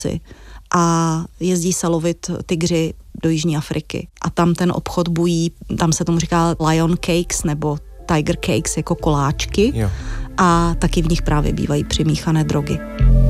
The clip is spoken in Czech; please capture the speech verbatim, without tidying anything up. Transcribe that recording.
a jezdí se lovit tygři do Jižní Afriky. A tam ten obchod bují, tam se tomu říká lion cakes nebo tiger cakes jako koláčky. Jo. A taky v nich právě bývají přimíchané drogy.